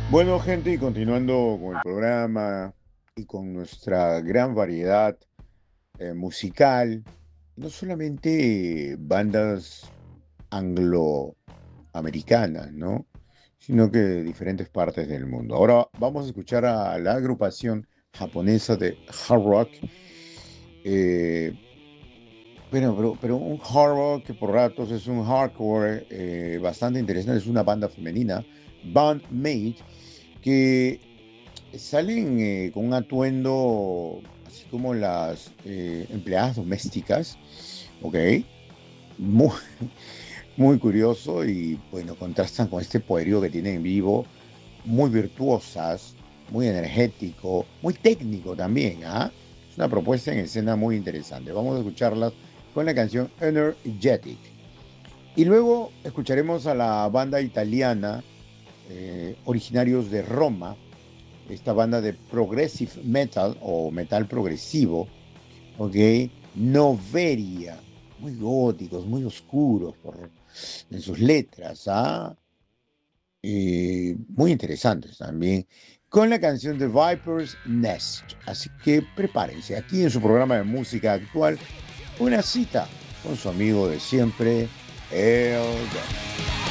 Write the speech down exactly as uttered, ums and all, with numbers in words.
Bueno, gente, y continuando con el programa y con nuestra gran variedad eh, musical, no solamente bandas angloamericanas, ¿no? Sino que de diferentes partes del mundo. Ahora vamos a escuchar a la agrupación japonesa de hard rock. eh, bueno, pero, pero un hard rock que por ratos es un hardcore eh, bastante interesante. Es una banda femenina, Band Made, que salen eh, con un atuendo así como las eh, empleadas domésticas, ¿ok? Muy, muy curioso y bueno, contrastan con este poderío que tienen en vivo, muy virtuosas, muy energético, muy técnico también, ¿ah? Es una propuesta en escena muy interesante. Vamos a escucharlas con la canción Energetic. Y luego escucharemos a la banda italiana, eh, originarios de Roma, esta banda de progressive metal o metal progresivo, ¿ok? Noveria, muy góticos, muy oscuros por, en sus letras, ¿ah? Y muy interesantes también, con la canción de Viper's Nest. Así que prepárense, aquí en su programa de música actual, una cita con su amigo de siempre, El Don.